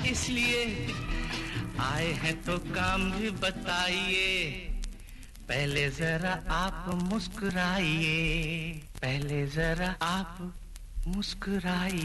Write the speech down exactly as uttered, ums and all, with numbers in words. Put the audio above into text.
इसलिए आए हैं तो काम भी बताइए। पहले जरा आप मुस्कुराइए, पहले जरा आप मुस्कुराइए।